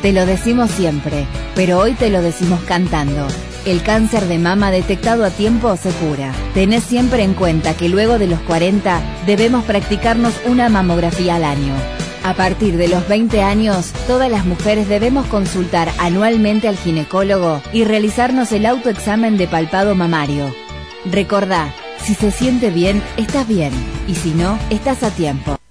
Te lo decimos siempre, pero hoy te lo decimos cantando. El cáncer de mama detectado a tiempo se cura. Tenés siempre en cuenta que luego de los 40 debemos practicarnos una mamografía al año. A partir de los 20 años, todas las mujeres debemos consultar anualmente al ginecólogo y realizarnos el autoexamen de palpado mamario. Recordá, si se siente bien, estás bien, y si no, estás a tiempo.